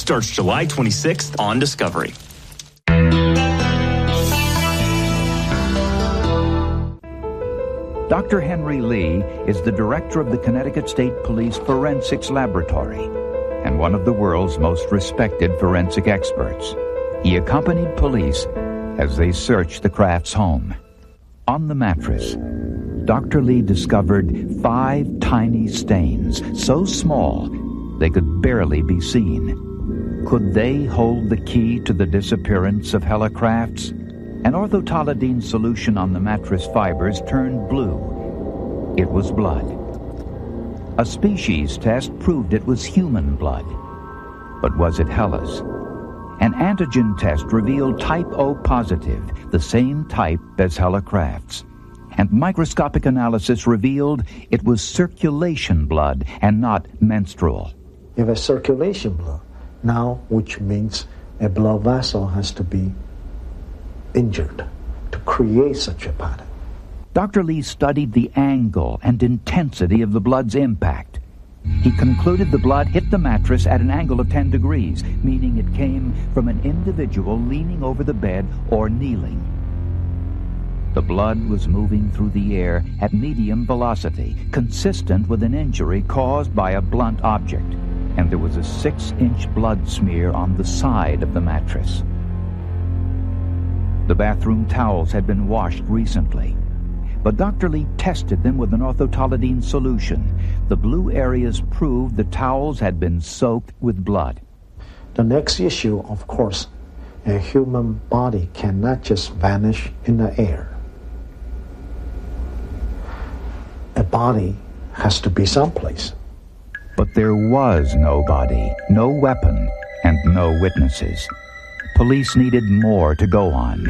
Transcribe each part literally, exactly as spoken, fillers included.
starts July twenty-sixth on Discovery. Doctor Henry Lee is the director of the Connecticut State Police Forensics Laboratory and one of the world's most respected forensic experts. He accompanied police as they searched the Crafts' home. On the mattress, Doctor Lee discovered five tiny stains, so small they could barely be seen. Could they hold the key to the disappearance of Hella Crafts? An orthotolidine solution on the mattress fibers turned blue. It was blood. A species test proved it was human blood. But was it Hella's? An antigen test revealed type O positive, the same type as Hella Crafts. And microscopic analysis revealed it was circulation blood and not menstrual. You have a circulation blood now, which means a blood vessel has to be injured to create such a pattern. Doctor Lee studied the angle and intensity of the blood's impact. He concluded the blood hit the mattress at an angle of ten degrees, meaning it came from an individual leaning over the bed or kneeling. The blood was moving through the air at medium velocity, consistent with an injury caused by a blunt object, and there was a six-inch blood smear on the side of the mattress. The bathroom towels had been washed recently, but Doctor Lee tested them with an orthotolidine solution. The blue areas proved the towels had been soaked with blood. The next issue, of course, a human body cannot just vanish in the air. A body has to be someplace. But there was no body, no weapon, and no witnesses. Police needed more to go on.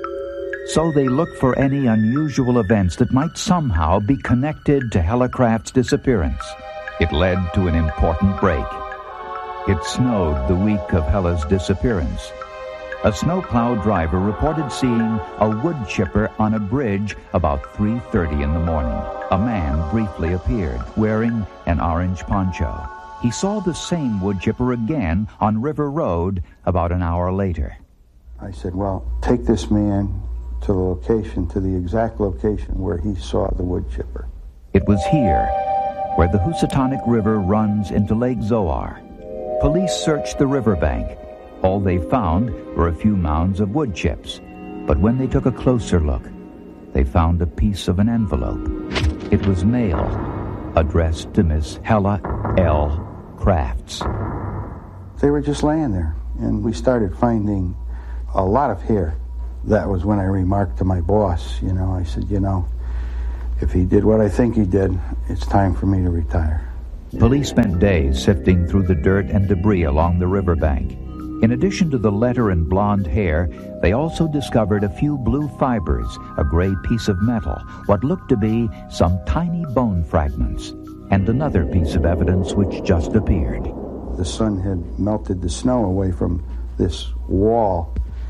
So they looked for any unusual events that might somehow be connected to Hella Crafts' disappearance. It led to an important break. It snowed the week of Hella's disappearance. A snowplow driver reported seeing a wood chipper on a bridge about three thirty in the morning. A man briefly appeared, wearing an orange poncho. He saw the same wood chipper again on River Road about an hour later. I said, well, take this man to the location, to the exact location where he saw the wood chipper. It was here, where the Housatonic River runs into Lake Zoar. Police searched the riverbank. All they found were a few mounds of wood chips. But when they took a closer look, they found a piece of an envelope. It was mail, addressed to Miss Hella L. Crafts. They were just laying there, and we started finding a lot of hair. That was when I remarked to my boss, you know, I said, you know, if he did what I think he did, it's time for me to retire. Police spent days sifting through the dirt and debris along the riverbank. In addition to the letter and blonde hair, they also discovered a few blue fibers, a gray piece of metal, what looked to be some tiny bone fragments, and another piece of evidence which just appeared. The sun had melted the snow away from this wall,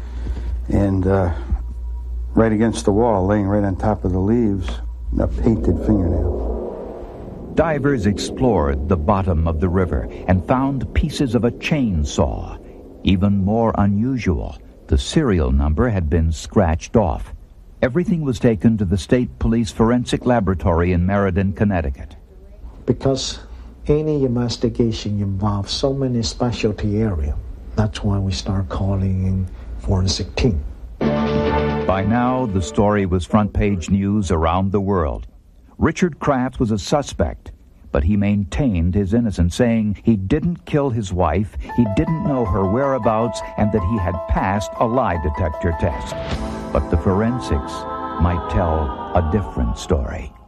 and uh, right against the wall, laying right on top of the leaves, a painted fingernail. Divers explored the bottom of the river and found pieces of a chainsaw. Even more unusual, the serial number had been scratched off. Everything was taken to the State Police Forensic Laboratory in Meriden, Connecticut. Because any investigation involves so many specialty areas, that's why we start calling in forensic team. By now, the story was front-page news around the world. Richard Crafts was a suspect, but he maintained his innocence, saying he didn't kill his wife, he didn't know her whereabouts, and that he had passed a lie detector test. But the forensics might tell a different story.